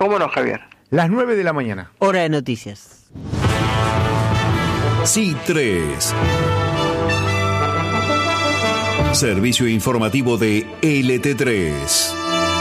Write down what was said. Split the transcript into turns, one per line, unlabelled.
¿Cómo no, Javier?
Las 9 de la mañana.
Hora de noticias.
Sí3. Servicio informativo de LT3.